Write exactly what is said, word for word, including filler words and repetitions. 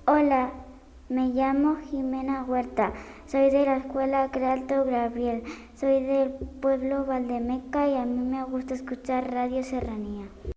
Hola, me llamo Jimena Huerta, soy de la escuela Crealto Gabriel, soy del pueblo Valdemeca y a mí me gusta escuchar Radio Serranía.